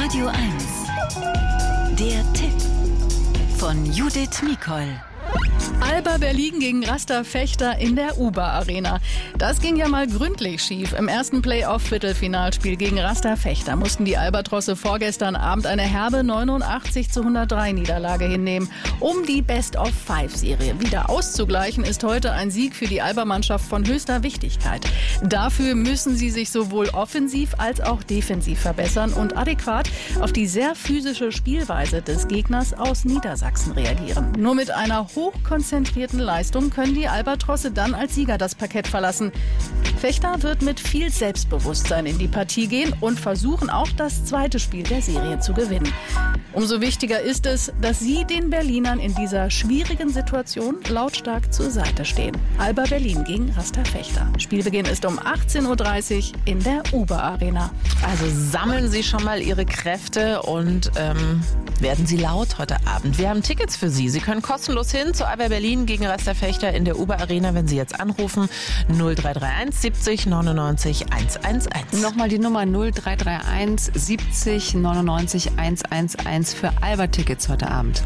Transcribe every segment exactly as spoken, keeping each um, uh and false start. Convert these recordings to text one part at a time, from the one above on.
Radio eins. Der Tipp von Judith Mikol. Alba Berlin gegen Rasta Fechter in der Uber Arena. Das ging ja mal gründlich schief. Im ersten Playoff-Viertelfinalspiel gegen Rasta Fechter mussten die Albatrosse vorgestern Abend eine herbe neunundachtzig zu hundertdrei Niederlage hinnehmen, um die Best-of-Five-Serie wieder auszugleichen. Ist heute ein Sieg für die Alba-Mannschaft von höchster Wichtigkeit. Dafür müssen sie sich sowohl offensiv als auch defensiv verbessern und adäquat auf die sehr physische Spielweise des Gegners aus Niedersachsen reagieren. Nur mit einer hochkonzentrierten Leistung können die Albatrosse dann als Sieger das Parkett verlassen. Fechter wird mit viel Selbstbewusstsein in die Partie gehen und versuchen auch das zweite Spiel der Serie zu gewinnen. Umso wichtiger ist es, dass sie den Berlinern in dieser schwierigen Situation lautstark zur Seite stehen. Alba Berlin gegen Rasta Fechter. Spielbeginn ist um achtzehn Uhr dreißig in der Uber Arena. Also sammeln Sie schon mal Ihre Kräfte und ähm, werden Sie laut heute Abend. Wir haben Tickets für Sie. Sie können kostenlos hin zu Alba Berlin gegen Rasta Fechter in der Uber Arena, wenn Sie jetzt anrufen. null drei drei eins siebzig neunundneunzig hundertelf. Nochmal die Nummer null drei drei eins siebzig neunundneunzig hundertelf für Alba-Tickets heute Abend.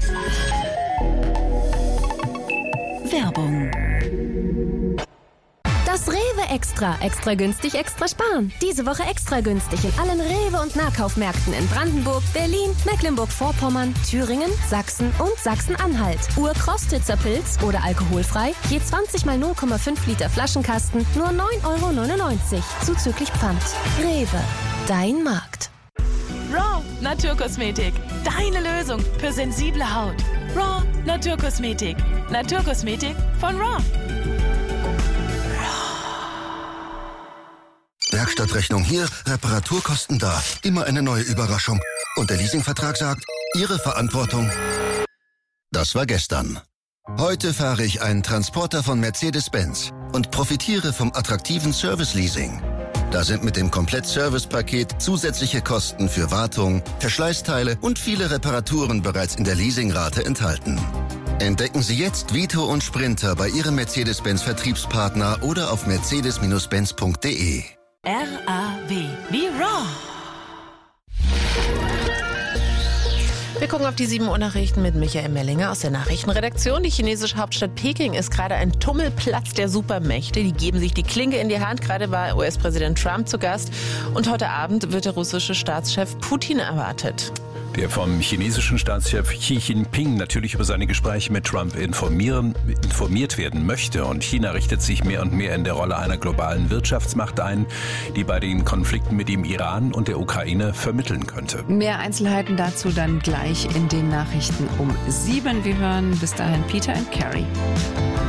Werbung. Das Rewe Extra. Extra günstig, extra sparen. Diese Woche extra günstig in allen Rewe- und Nahkaufmärkten in Brandenburg, Berlin, Mecklenburg-Vorpommern, Thüringen, Sachsen und Sachsen-Anhalt. Ur-Krostitzer Pilz oder alkoholfrei, je zwanzig mal null Komma fünf Liter Flaschenkasten, nur neun Euro neunundneunzig, zuzüglich Pfand. Rewe, dein Markt. Raw Naturkosmetik, deine Lösung für sensible Haut. Raw Naturkosmetik, Naturkosmetik von Raw. Werkstattrechnung hier, Reparaturkosten da. Immer eine neue Überraschung. Und der Leasingvertrag sagt, Ihre Verantwortung. Das war gestern. Heute fahre ich einen Transporter von Mercedes-Benz und profitiere vom attraktiven Service-Leasing. Da sind mit dem Komplett-Service-Paket zusätzliche Kosten für Wartung, Verschleißteile und viele Reparaturen bereits in der Leasingrate enthalten. Entdecken Sie jetzt Vito und Sprinter bei Ihrem Mercedes-Benz-Vertriebspartner oder auf mercedes Benz punkt de. R A W wie Raw. Wir gucken auf die sieben Uhr Nachrichten mit Michael Mellinger aus der Nachrichtenredaktion. Die chinesische Hauptstadt Peking ist gerade ein Tummelplatz der Supermächte. Die geben sich die Klinke in die Hand. Gerade war U S-Präsident Trump zu Gast. Und heute Abend wird der russische Staatschef Putin erwartet. Der vom chinesischen Staatschef Xi Jinping natürlich über seine Gespräche mit Trump informieren, informiert werden möchte. Und China richtet sich mehr und mehr in der Rolle einer globalen Wirtschaftsmacht ein, die bei den Konflikten mit dem Iran und der Ukraine vermitteln könnte. Mehr Einzelheiten dazu dann gleich in den Nachrichten um sieben. Wir hören bis dahin Peter and Carrie.